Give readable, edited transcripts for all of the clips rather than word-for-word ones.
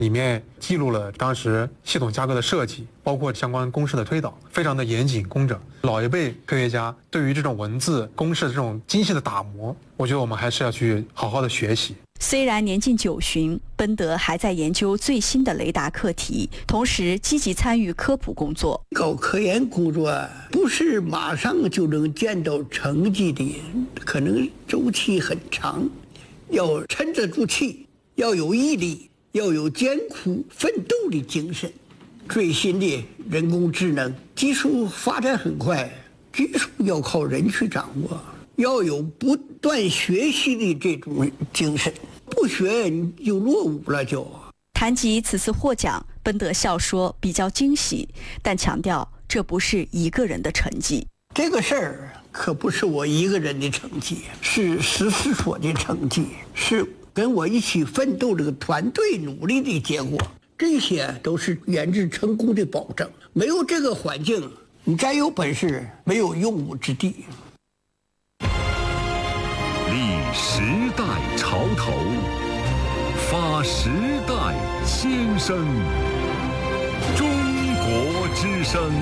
里面记录了当时系统架构的设计，包括相关公式的推导，非常的严谨工整。老一辈科学家对于这种文字公式的这种精细的打磨，我觉得我们还是要去好好的学习。 虽然年近90，奔德还在研究最新的雷达课题，同时积极参与科普工作。 搞科研工作不是马上就能见到成绩的，可能周期很长，要沉得住气，要有毅力，要有艰苦奋斗的精神。最新的人工智能技术发展很快，技术要靠人去掌握，要有不断学习的这种精神，不学你就落伍了就。 谈及此次获奖，奔德笑说比较惊喜，但强调这不是一个人的成绩。 这个事儿可不是我一个人的成绩，是14所的成绩，是跟我一起奋斗这个团队努力的结果。这些都是研制成功的保证。没有这个环境，你再有本事没有用武之地。 立时代潮头，发时代先声。中国之声。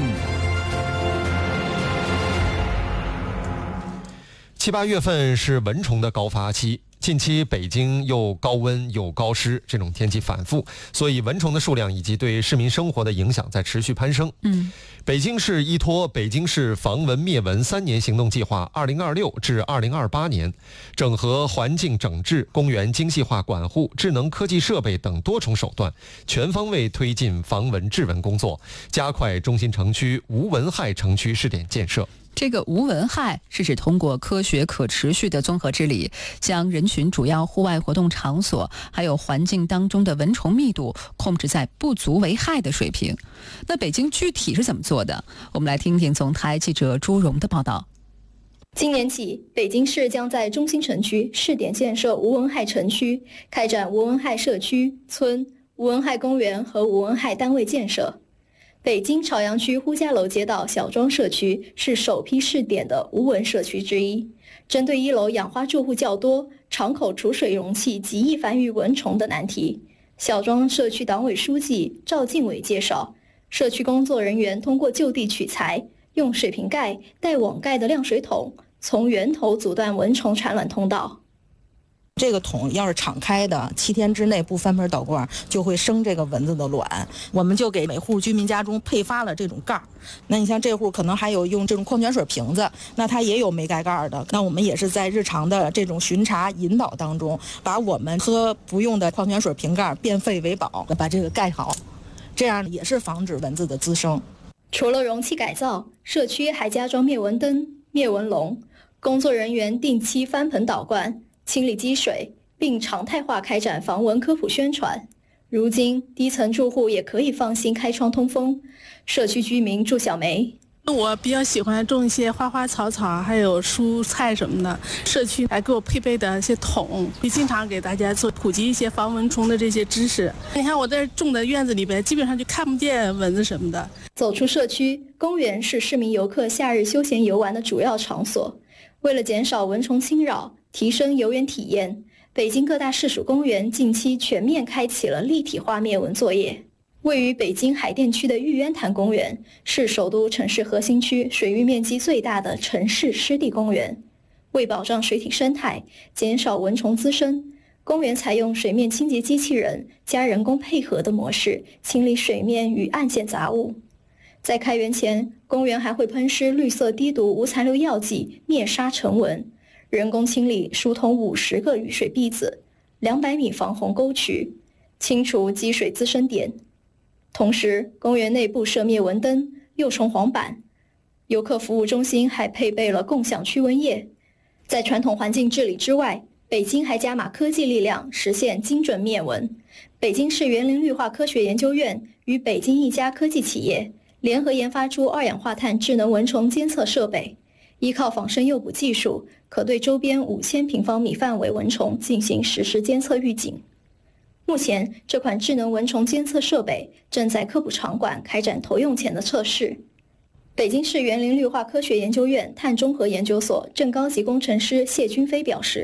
7、8月份是蚊虫的高发期。近期北京又高温又高湿，这种天气反复，所以蚊虫的数量以及对市民生活的影响在持续攀升。北京市依托北京市防蚊灭蚊3年行动计划2026至2028年，整合环境整治、公园精细化管护、智能科技设备等多重手段，全方位推进防蚊治蚊工作，加快中心城区无蚊害城区试点建设。 这个无蚊害是指通过科学可持续的综合治理，将人群主要户外活动场所还有环境当中的蚊虫密度控制在不足为害的水平。那北京具体是怎么做的？我们来听听总台记者朱荣的报道。 今年起，北京市将在中心城区试点建设无蚊害城区，开展无蚊害社区、村、无蚊害公园和无蚊害单位建设。北京朝阳区呼家楼街道小庄社区是首批试点的无蚊社区之一。针对1楼养花住户较多、敞口储水容器极易繁育蚊虫的难题，小庄社区党委书记赵进伟介绍，社区工作人员通过就地取材，用水瓶盖、带网盖的晾水桶，从源头阻断蚊虫产卵通道。 这个桶要是敞开的，7天之内不翻盆倒罐，就会生这个蚊子的卵。我们就给每户居民家中配发了这种盖儿。那你像这户可能还有用这种矿泉水瓶子，那它也有没盖盖儿的。那我们也是在日常的这种巡查引导当中，把我们喝不用的矿泉水瓶盖变废为宝，把这个盖好，这样也是防止蚊子的滋生。 除了容器改造，社区还加装灭蚊灯、灭蚊笼，工作人员定期翻盆倒罐，清理积水，并常态化开展防蚊科普宣传。如今，低层住户也可以放心开窗通风。社区居民祝小梅： 我比较喜欢种一些花花草草，还有蔬菜什么的。社区还给我配备的一些桶，也经常给大家做普及一些防蚊虫的这些知识。你看我在种的院子里边，基本上就看不见蚊子什么的。 走出社区，公园是市民游客夏日休闲游玩的主要场所。为了减少蚊虫侵扰，提升游园体验，北京各大市属公园近期全面开启了立体化灭蚊作业。位于北京海淀区的玉渊潭公园是首都城市核心区水域面积最大的城市湿地公园。为保障水体生态，减少蚊虫滋生，公园采用水面清洁机器人加人工配合的模式清理水面与岸线杂物。在开园前，公园还会喷施绿色低毒无残留药剂灭杀尘蚊，人工清理疏通50个雨水壁子，200米防洪沟渠，清除积水滋生点。同时，公园内部设灭蚊灯、幼虫黄板，游客服务中心还配备了共享驱蚊液。在传统环境治理之外，北京还加码科技力量，实现精准灭蚊。北京市园林绿化科学研究院与北京一家科技企业联合研发出2氧化碳智能蚊虫监测设备，依靠仿生诱捕技术，可对周边5000平方米范围蚊虫进行实时监测预警。目前，这款智能蚊虫监测设备正在科普场馆开展投用前的测试。北京市园林绿化科学研究院碳中和研究所正高级工程师谢军飞表示，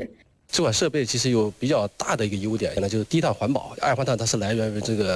这款设备其实有比较大的一个优点，那就是低碳环保。二氧化碳它是来源于这个